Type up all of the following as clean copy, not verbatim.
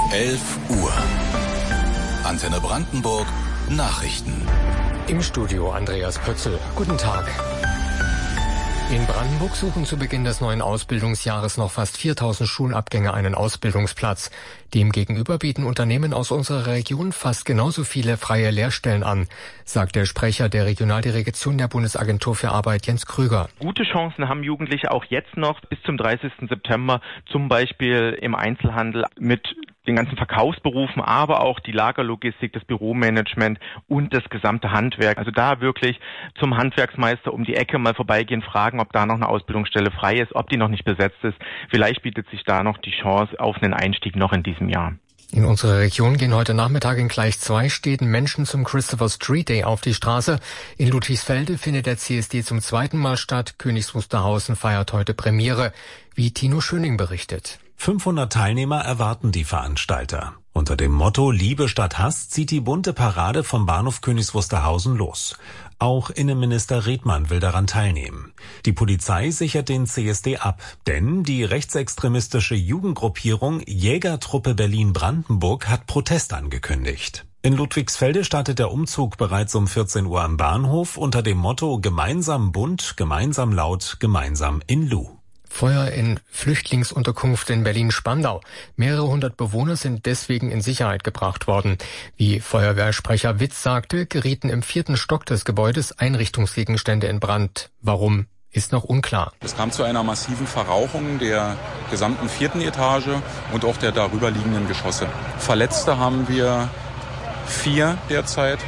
11 Uhr. Antenne Brandenburg Nachrichten. Im Studio Andreas Pötzl. Guten Tag. In Brandenburg suchen zu Beginn des neuen Ausbildungsjahres noch fast 4000 Schulabgänger einen Ausbildungsplatz. Demgegenüber bieten Unternehmen aus unserer Region fast genauso viele freie Lehrstellen an, sagt der Sprecher der Regionaldirektion der Bundesagentur für Arbeit, Jens Krüger. Gute Chancen haben Jugendliche auch jetzt noch bis zum 30. September, zum Beispiel im Einzelhandel mit den ganzen Verkaufsberufen, aber auch die Lagerlogistik, das Büromanagement und das gesamte Handwerk. Also da wirklich zum Handwerksmeister um die Ecke mal vorbeigehen, fragen, ob da noch eine Ausbildungsstelle frei ist, ob die noch nicht besetzt ist. Vielleicht bietet sich da noch die Chance auf einen Einstieg noch in diesem Jahr. In unserer Region gehen heute Nachmittag in gleich 2 Städten Menschen zum Christopher Street Day auf die Straße. In Ludwigsfelde findet der CSD zum 2. Mal statt. Königs Wusterhausen feiert heute Premiere, wie Tino Schöning berichtet. 500 Teilnehmer erwarten die Veranstalter. Unter dem Motto Liebe statt Hass zieht die bunte Parade vom Bahnhof Königs Wusterhausen los. Auch Innenminister Redmann will daran teilnehmen. Die Polizei sichert den CSD ab, denn die rechtsextremistische Jugendgruppierung Jägertruppe Berlin-Brandenburg hat Protest angekündigt. In Ludwigsfelde startet der Umzug bereits um 14 Uhr am Bahnhof unter dem Motto Gemeinsam bunt, gemeinsam laut, gemeinsam in Lu. Feuer in Flüchtlingsunterkunft in Berlin-Spandau. Mehrere hundert Bewohner sind deswegen in Sicherheit gebracht worden. Wie Feuerwehrsprecher Witz sagte, gerieten im 4. Stock des Gebäudes Einrichtungsgegenstände in Brand. Warum, ist noch unklar. Es kam zu einer massiven Verrauchung der gesamten 4. Etage und auch der darüber liegenden Geschosse. Verletzte haben wir 4 derzeit,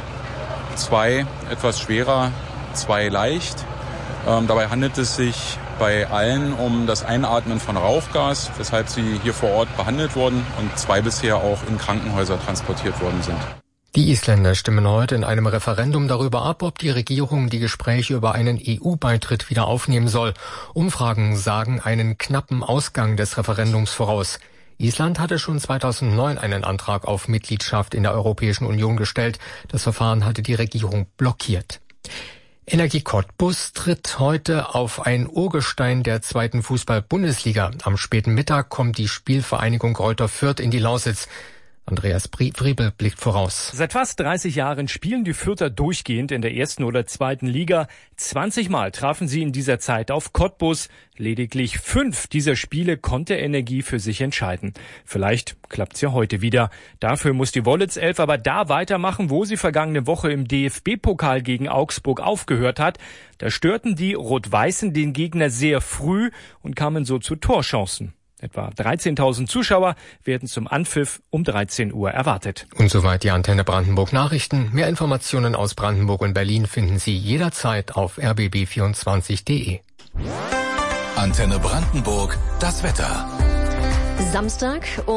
2 etwas schwerer, 2 leicht. Dabei handelt es sich bei allen um das Einatmen von Rauchgas, weshalb sie hier vor Ort behandelt wurden und 2 bisher auch in Krankenhäuser transportiert worden sind. Die Isländer stimmen heute in einem Referendum darüber ab, ob die Regierung die Gespräche über einen EU-Beitritt wieder aufnehmen soll. Umfragen sagen einen knappen Ausgang des Referendums voraus. Island hatte schon 2009 einen Antrag auf Mitgliedschaft in der Europäischen Union gestellt. Das Verfahren hatte die Regierung blockiert. Energie Cottbus tritt heute auf ein Urgestein der 2. Fußball-Bundesliga. Am späten Mittag kommt die Spielvereinigung Greuther Fürth in die Lausitz. Andreas Friebel blickt voraus. Seit fast 30 Jahren spielen die Fürther durchgehend in der 1. oder 2. Liga. 20 Mal trafen sie in dieser Zeit auf Cottbus. Lediglich 5 dieser Spiele konnte Energie für sich entscheiden. Vielleicht klappt's ja heute wieder. Dafür muss die Wollitz 11 aber da weitermachen, wo sie vergangene Woche im DFB-Pokal gegen Augsburg aufgehört hat. Da störten die Rot-Weißen den Gegner sehr früh und kamen so zu Torchancen. Etwa 13.000 Zuschauer werden zum Anpfiff um 13 Uhr erwartet. Und soweit die Antenne Brandenburg Nachrichten. Mehr Informationen aus Brandenburg und Berlin finden Sie jederzeit auf rbb24.de. Antenne Brandenburg, das Wetter. Samstag